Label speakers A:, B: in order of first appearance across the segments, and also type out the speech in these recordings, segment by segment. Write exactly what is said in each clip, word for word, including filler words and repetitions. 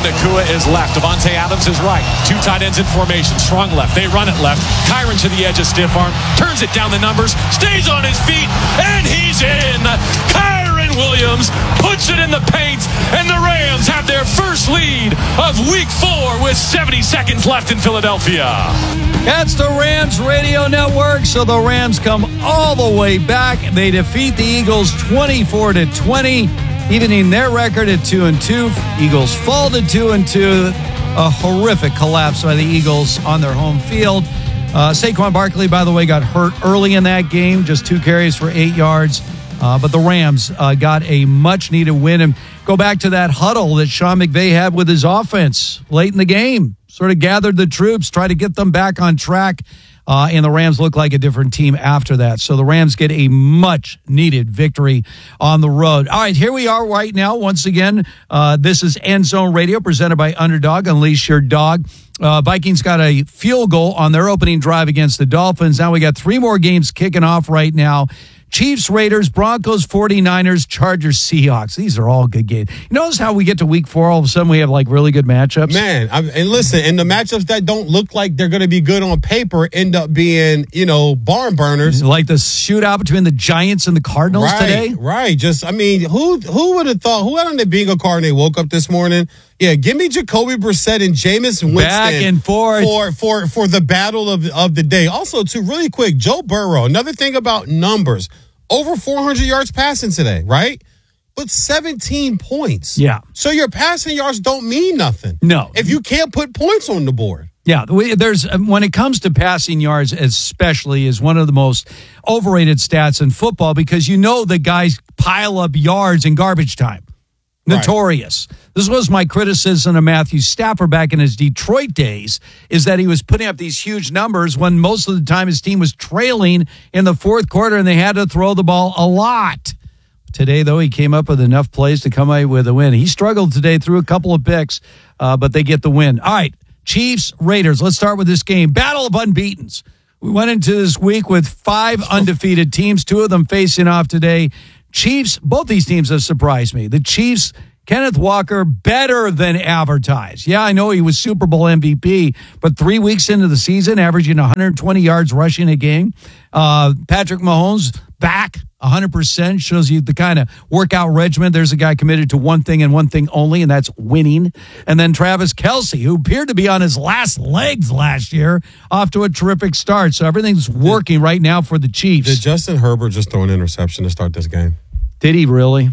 A: Nacua is left. Devontae Adams is right. Two tight ends in formation. Strong left. They run it left. Kyron to the edge of stiff arm. Turns it down the numbers. Stays on his feet. And he's in. Kyron Williams puts it in the paint. And the Rams have their first lead of week four with seventy seconds left in Philadelphia.
B: That's the Rams Radio Network. So the Rams come all the way back. They defeat the Eagles twenty-four to twenty. Evening their record at two and two. Eagles fall to two and two. A horrific collapse by the Eagles on their home field. Uh, Saquon Barkley, by the way, got hurt early in that game. Just two carries for eight yards. Uh, but the Rams uh, got a much-needed win. And go back to that huddle that Sean McVay had with his offense late in the game. Sort of gathered the troops, tried to get them back on track. Uh, and the Rams look like a different team after that. So the Rams get a much-needed victory on the road. All right, here we are right now. Once again, uh, this is End Zone Radio presented by Underdog. Unleash your dog. Uh, Vikings got a field goal on their opening drive against the Dolphins. Now we got three more games kicking off right now. Chiefs, Raiders, Broncos, forty-niners, Chargers, Seahawks. These are all good games. You notice how we get to week four, all of a sudden we have like really good matchups?
C: Man, I, and listen, and the matchups that don't look like they're going to be good on paper end up being, you know, barn burners.
B: Like the shootout between the Giants and the Cardinals
C: right,
B: today?
C: Right. Just, I mean, who who would have thought, who had on the being a Cardinal woke up this morning? Yeah, give me Jacoby Brissett and Jameis Winston.
B: Back and forth.
C: For, for, for the battle of, of the day. Also, too, really quick, Joe Burrow, another thing about numbers. Over four hundred yards passing today, right? But seventeen points.
B: Yeah.
C: So your passing yards don't mean nothing.
B: No.
C: If you can't put points on the board.
B: Yeah, we, there's when it comes to passing yards, especially, is one of the most overrated stats in football because you know the guys pile up yards in garbage time. Notorious. Right. This was my criticism of Matthew Stafford back in his Detroit days, is that he was putting up these huge numbers when most of the time his team was trailing in the fourth quarter and they had to throw the ball a lot. Today, though, he came up with enough plays to come away with a win. He struggled today, threw a couple of picks, uh, but they get the win. All right, Chiefs, Raiders. Let's start with this game. Battle of unbeatens. We went into this week with five undefeated teams, two of them facing off today. Chiefs, both these teams have surprised me. The Chiefs, Kenneth Walker, better than advertised. Yeah, I know he was Super Bowl M V P, but three weeks into the season, averaging one hundred twenty yards rushing a game. Uh, Patrick Mahomes, back one hundred percent, shows you the kind of workout regimen. There's a guy committed to one thing and one thing only, and that's winning. And then Travis Kelce, who appeared to be on his last legs last year, off to a terrific start. So everything's working right now for the Chiefs.
C: Did Justin Herbert just throw an interception to start this game?
B: Did he really?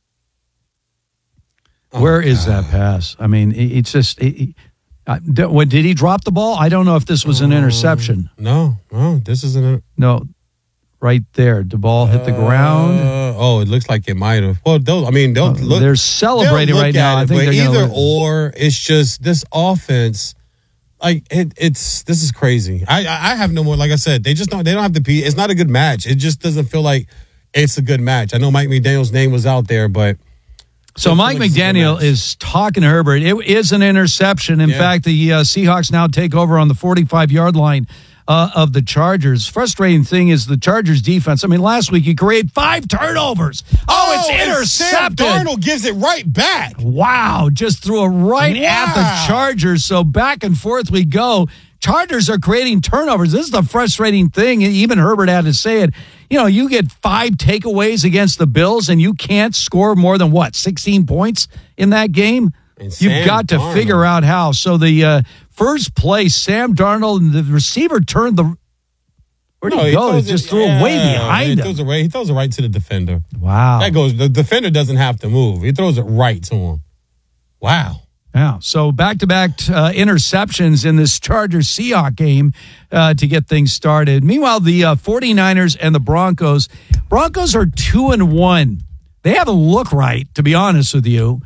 C: Oh,
B: Where is
C: God.
B: that pass? I mean, it, it's just... It, it, uh, did, what, did he drop the ball? I don't know if this was an interception.
C: Uh, no, no, this isn't it.
B: No, right there. The ball hit the ground.
C: Uh, oh, it looks like it might have. Well, they'll, I mean, they'll
B: Uh,
C: look.
B: they're celebrating
C: they'll
B: right
C: look
B: now.
C: at it,
B: I think
C: but
B: they're
C: either
B: gonna,
C: or, it's just this offense. Like it, it's this is crazy. I, I I have no more. Like I said, they just don't. They don't have to be. It's not a good match. It just doesn't feel like it's a good match. I know Mike McDaniel's name was out there, but.
B: So Mike
C: like
B: McDaniel is talking to Herbert. It is an interception. In
C: yeah.
B: fact, the uh, Seahawks now take over on the forty-five-yard line uh, of the Chargers. Frustrating thing is the Chargers defense. I mean, last week you created five turnovers. Oh,
C: Oh,
B: it's
C: and
B: intercepted.
C: Sam Darnold gives it right back.
B: Wow, just threw it right
C: Wow.
B: at the Chargers. So back and forth we go. Chargers are creating turnovers. This is the frustrating thing. Even Herbert had to say it. You know, you get five takeaways against the Bills and you can't score more than, what, sixteen points in that game?
C: And
B: You've
C: Sam
B: got to
C: Darnold.
B: figure out how. So the uh, first play, Sam Darnold, and the receiver turned the – where'd
C: No,
B: he
C: he
B: go? He
C: throws
B: just
C: it-
B: threw it way
C: yeah,
B: behind
C: he
B: him.
C: Throws it right, he throws it right to the defender.
B: Wow.
C: That goes. The defender doesn't have to move. He throws it right to him. Wow.
B: Yeah, so back-to-back uh, interceptions in this Chargers-Seahawks game uh, to get things started. Meanwhile, the uh, forty-niners and the Broncos, Broncos are two and one. They haven't looked right, to be honest with you,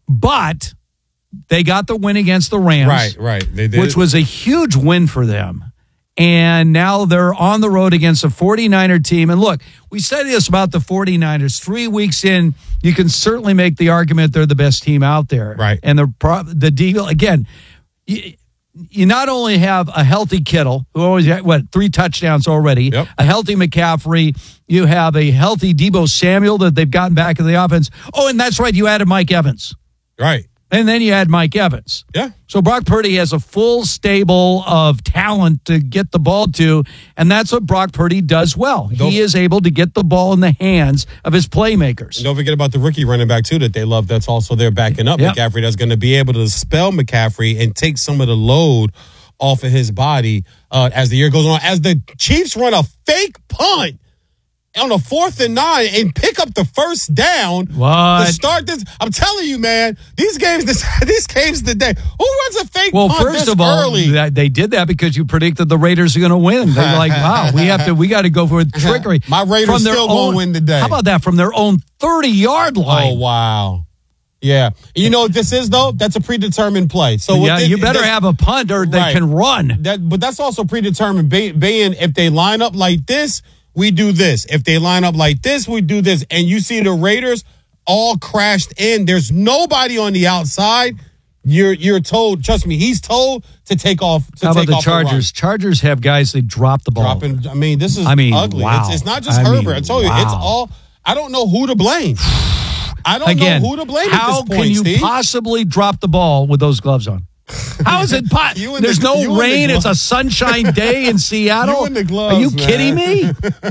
B: but they got the win against the Rams.
C: Right, right. They did.
B: Which was a huge win for them. And now they're on the road against a forty-niner team. And look, we said this about the forty-niners. Three weeks in, you can certainly make the argument they're the best team out there.
C: Right.
B: And the pro- the deal, again, you, you not only have a healthy Kittle, who always had, what, three touchdowns already,
C: Yep.
B: a healthy McCaffrey, you have a healthy Deebo Samuel that they've gotten back in the offense. Oh, and that's right, you added Mike Evans.
C: Right.
B: And then you had Mike Evans.
C: Yeah.
B: So Brock Purdy has a full stable of talent to get the ball to, and that's what Brock Purdy does well.
C: Don't,
B: he is able to get the ball in the hands of his playmakers.
C: Don't forget about the rookie running back, too, that they love. That's also there backing up
B: yep.
C: McCaffrey. That's going to be able to spell McCaffrey and take some of the load off of his body uh, as the year goes on. As the Chiefs run a fake punt on a fourth and nine and pick up the first down
B: what?
C: to start this. I'm telling you, man, these games, this, these games today. Who runs a fake
B: well,
C: punt
B: first
C: this
B: of all,
C: early?
B: That, they did that because you predicted the Raiders are going to win. They're like, wow, we have to, we got to go for trickery.
C: My Raiders
B: from their
C: still
B: own,
C: going to win today.
B: How about that? From their own thirty-yard line.
C: Oh, wow. Yeah. You know what this is, though? That's a predetermined play. So
B: yeah,
C: this,
B: you better
C: this,
B: have a punter that
C: right.
B: can run.
C: That, but that's also predetermined. Being if they line up like this, we do this. If they line up like this, we do this. And you see the Raiders all crashed in. There's nobody on the outside. You're you're told, trust me, he's told to take off. To
B: How about
C: take
B: the
C: off
B: Chargers? Chargers have guys that drop the ball.
C: Dropping, I mean, this is
B: I mean,
C: ugly.
B: wow.
C: It's, it's not just
B: I
C: Herbert.
B: mean,
C: I told you,
B: wow.
C: it's all. I don't know who to blame. I don't
B: Again,
C: know who to blame
B: how
C: at this point,
B: can you
C: Steve.
B: possibly drop the ball with those gloves on? How is it possible? There's
C: the,
B: no rain. It's a sunshine day in Seattle.
C: You and the gloves,
B: Are you
C: man.
B: kidding me?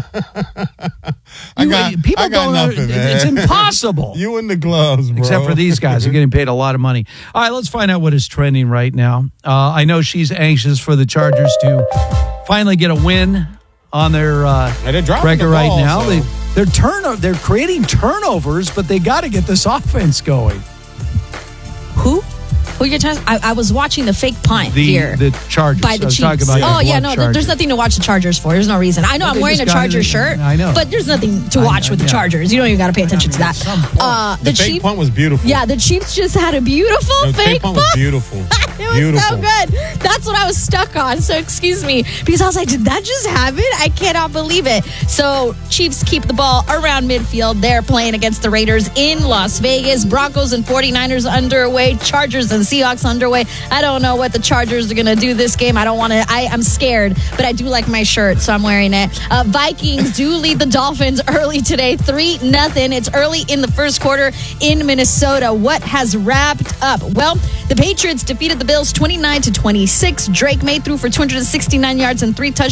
C: I
B: You-
C: got,
B: people
C: I got
B: don't.
C: nothing, man.
B: It's impossible.
C: You and the gloves, bro.
B: Except for these guys, are getting paid a lot of money. All right, let's find out what is trending right now. Uh, I know she's anxious for the Chargers to finally get a win on their uh,
C: And they're dropping
B: record
C: the
B: right
C: ball,
B: now.
C: so-
B: They, they're turn. They're creating turnovers, but they got to get this offense going.
D: Who? Who you're talking? I, I was watching the fake punt
B: The
D: here.
B: the Chargers.
D: By the
B: I was
D: Chiefs.
B: talking about
D: oh,
B: your
D: yeah,
B: blood
D: no, there-
B: Chargers.
D: there's nothing to watch the Chargers for. There's no reason. I know
B: Well,
D: I'm
B: they
D: wearing a
B: just got
D: Chargers
B: it.
D: shirt.
B: I know.
D: But there's nothing to
B: I
D: watch
B: know,
D: with the
B: yeah.
D: Chargers. You don't even got to pay attention to that. Uh,
C: The, fake
D: Chief-
C: punt was beautiful.
D: Yeah, the Chiefs just had a beautiful
C: The
D: fake
C: fake punt was
D: punt.
C: beautiful.
D: It was
C: beautiful.
D: so good. That's what I was stuck on. So excuse me. Because I was like, did that just happen? I cannot believe it. So Chiefs keep the ball around midfield. They're playing against the Raiders in Las Vegas. Broncos and 49ers underway. Chargers and Seahawks underway. I don't know what the Chargers are going to do this game. I don't want to. I'm scared. But I do like my shirt, so I'm wearing it. Uh, Vikings do lead the Dolphins early today. three nothing. It's early in the first quarter in Minnesota. What has wrapped up? Well, the Patriots defeated the Bills twenty-nine to twenty-six. Drake May threw for two hundred sixty-nine yards and three touchdowns.